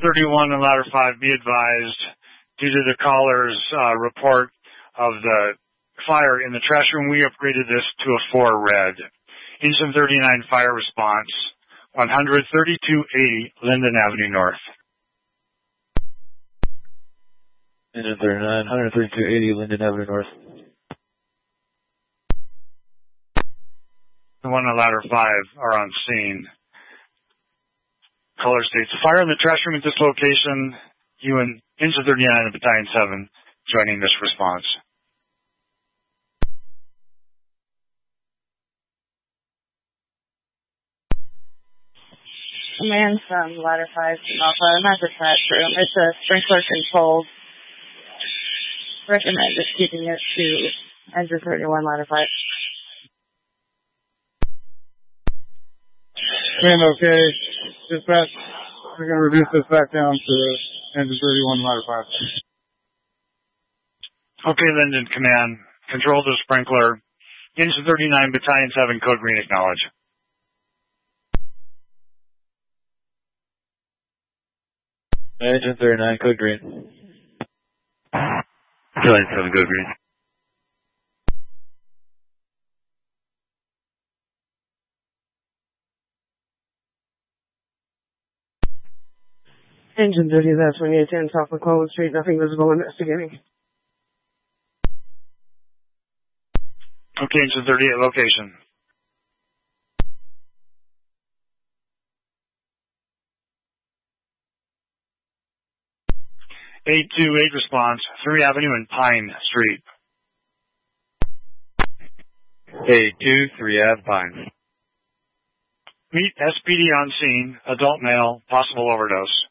31 and ladder 5, be advised, due to the caller's report of the fire in the trash room, we upgraded this to a 4 red. Engine 39 fire response, 13280 Linden Avenue North. Engine 39, 13280 Linden Avenue North. The one on ladder 5 are on scene. Caller states, fire in the trash room at this location. You and Engine 39 and Battalion 7 joining this response. Command from ladder 5 to Alpha, not the trash room. It's a sprinkler controlled. Recommend just keeping it to Engine 31 ladder 5. Command okay. Dispatch, we're going to reduce this back down to Engine 31 ladder 5. Okay, Linden Command. Control the sprinkler. Engine 39, Battalion 7, code green, acknowledge. Engine 39, code green. Battalion 7, code green. Engine 30, that's 2810 South McClellan Street, nothing visible, investigating. Okay, Engine 30 at location. (828) response, 3 Avenue and Pine Street. 823 Ave, Pine. Meet SPD on scene, adult male, possible overdose.